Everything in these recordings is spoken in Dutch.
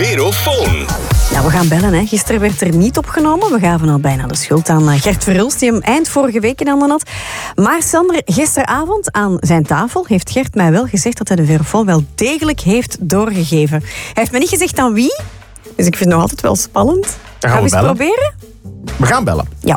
Verofoon. Ja, we gaan bellen. Hè. Gisteren werd er niet opgenomen. We gaven al bijna de schuld aan Gert Verhulst, die hem eind vorige week in handen had. Maar Sander, gisteravond aan zijn tafel heeft Gert mij wel gezegd dat hij de Verofoon wel degelijk heeft doorgegeven. Hij heeft me niet gezegd aan wie, dus ik vind het nog altijd wel spannend. Dan gaan we eens bellen. proberen? We gaan bellen. Ja.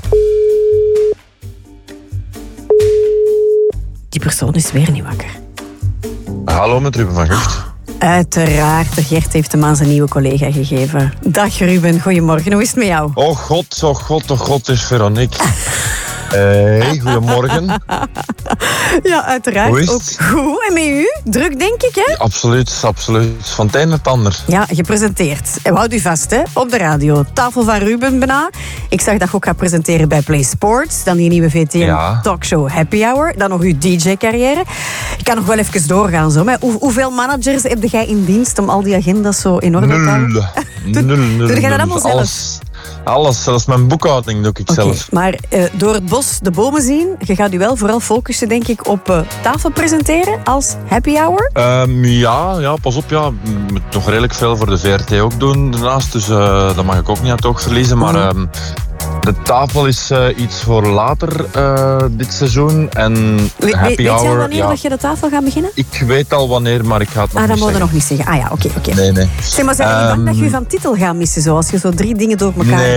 Die persoon is weer niet wakker. Hallo, met Ruben van Gucht. Uiteraard, de Gert heeft hem aan zijn nieuwe collega gegeven. Dag Ruben, goedemorgen. Hoe is het met jou? Oh god, oh god, oh god, het is Veronique. Hey, goedemorgen. Ja, uiteraard. Hoe is ook het? goed. En met u? Druk, denk ik, hè? Absoluut, absoluut. Van het een naar het ander. Ja, gepresenteerd. En houd u vast, hè? Op de radio. Tafel van Ruben bijna. Ik zag dat je ook gaat presenteren bij Play Sports. Dan die nieuwe VTM-talkshow Happy Hour. Dan nog uw DJ-carrière. Ik kan nog wel even doorgaan, zo. Maar hoeveel managers heb jij in dienst om al die agendas zo in orde te houden? Nul. Doe jij dat allemaal zelf? Alles, zelfs mijn boekhouding doe ik zelf. Maar door het bos de bomen zien, je gaat u wel vooral focussen, denk ik, op tafel presenteren als Happy Hour? Ja, pas op, ja. Ik moet nog redelijk veel voor de VRT ook doen daarnaast, dus dat mag ik ook niet uit het oog verliezen. Maar de tafel is iets voor later dit seizoen. En Happy Weet je al Hour, wanneer dat je de tafel gaat beginnen? Ik weet al wanneer, maar ik ga het nog Dat niet moet je zeggen. nog niet zeggen. Ah ja, oké. Nee. Zeg maar, zijn je niet bang dat je van titel gaat missen, zoals je zo 3 dingen door elkaar doet?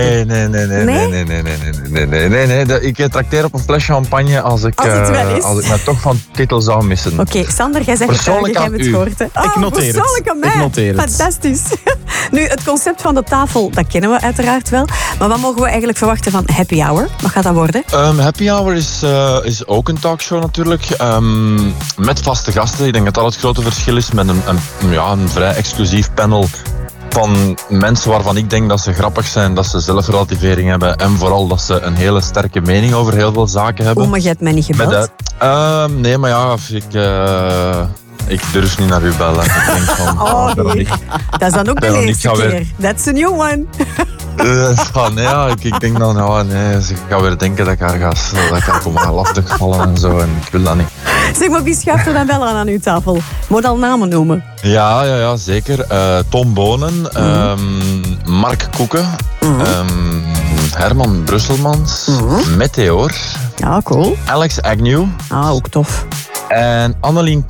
Nee. Ik trakteer op een fles champagne als ik me toch van titel zou missen. Oké, Sander, jij zegt Persoonlijk jij aan hebt het u. gehoord. Hè? Ik noteer het. Persoonlijk aan mij. Ik noteer het. Fantastisch. Nu, het concept van de tafel, dat kennen we uiteraard wel. Maar wat mogen we eigenlijk verwachten van Happy Hour? Wat gaat dat worden? Happy Hour is ook een talkshow natuurlijk. Met vaste gasten. Ik denk dat dat het grote verschil is met een vrij exclusief panel van mensen waarvan ik denk dat ze grappig zijn, dat ze zelfrelativering hebben en vooral dat ze een hele sterke mening over heel veel zaken hebben. Maar jij hebt mij niet gebeld. Nee, maar ja, ik durf niet naar u bellen. Ik denk van, Nee. Dat is dan ook de eerste keer. That's a new one. Ik denk dan, ze gaat weer denken dat ik haar ga komen lastig vallen en zo. En ik wil dat niet. Zeg maar, wie schuift er dan wel aan uw tafel? Moet al namen noemen. Ja, zeker. Tom Bonen, Mark Koeken, Herman Brusselmans, Meteor, Ja, cool. Alex Agnew Ah, ook tof. en Annelien